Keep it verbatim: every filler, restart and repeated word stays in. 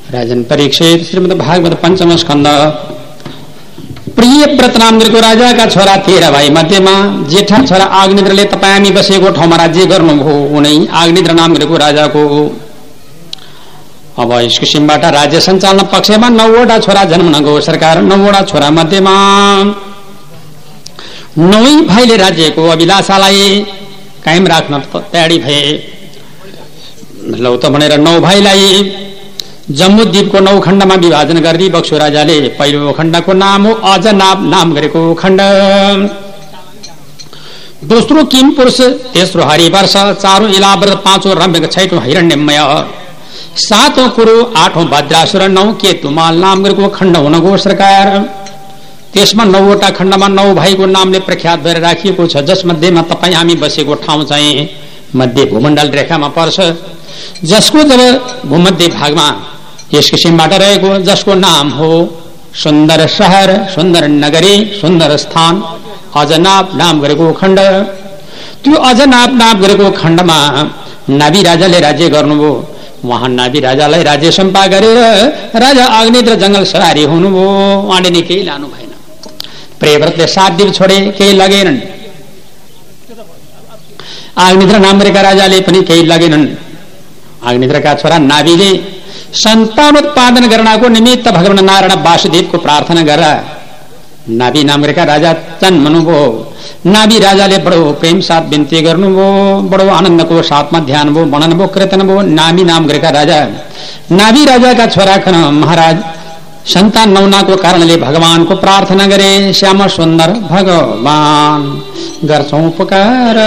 राजन परीक्षित श्रीमद् भागवत पंचम स्कंद। प्रिय व्रत नामको राजाका छोरा तेह्र भाइ मध्येमा जेठा छोरा आग्नेत्रले तपाईँ हामी बसेको ठाउँमा राज्य गर्नुभयो। उनै आग्नेत्र नामको राजाको अब यस किसिमबाट राज्य सञ्चालन पक्षमा नौवटा छोरा जन्मन गयो। सरकार नौवटा छोरा मध्येमा नौ भाइले राज्यको अभिलाषालाई कायम राख्न तयारी भए। लौ त भनेर नौ भाइलाई जम्बूद्वीपको नौ खण्डमा विभाजन गर्दै बक्सु राजाले पहिलो खण्डको नाम हो अजनाब नाम गरेको खण्ड, दोस्रो किम पुरुष, तेस्रो हरिवर्ष, चारौं इलाव्रत, पाँचौं रम्य, छैटौं हिरण्यमय, सातौं कुरु, आठौं भद्रासुर, नौ केतुमाल नाम गरेको खण्ड हुन गयो। सरकार त्यसमा नौवटा खण्डमा नौ भाइको नामले प्रख्यात भएर राखिएको छ, जसमध्येमा तपाईँ हामी बसेको ठाउँ चाहिँ मध्य भूमण्डल रेखामा पर्छ, जसको जब भूमध्य भागमा यस किसिमबाट रहेको, जसको नाम हो सुन्दर शहर, सुन्दर नगरी, सुन्दर स्थान, अजनाब नाम गरेको खण्ड। त्यो अजनाब नाम गरेको खण्डमा नाभि राजाले राज्य गर्नुभयो। उहाँ नाभि राजालाई राज्य सम्पा गरेर राजा अग्निद्र जंगल सवारी हुनुभयो। उहाँले नि केही लानु भएन। प्रियव्रतले सात दिन छोडे, केही लगेनन्। अग्निद्र नाम गरेका राजाले पनि केही लगेनन्। अग्निद्रका छोरा नाभिले सन्तान उत्पादन गर्नको निमित्त भगवान नारायण वासुदेवको प्रार्थना गरेर नाभि नाम गरेका राजा जन्मनुभयो। नाभि राजाले बडो प्रेम साथ बिन्ती गर्नुभयो, बडो आनन्दको साथमा ध्यान भयो, मनन भयो, कीर्तन भयो। नाभि नाम गरेका राजा नाभि राजाका छोरा खन महाराज सन्तान नहुनाको कारणले भगवानको प्रार्थना गरे। श्याम सुन्दर भगवान गर्छौं उपकार,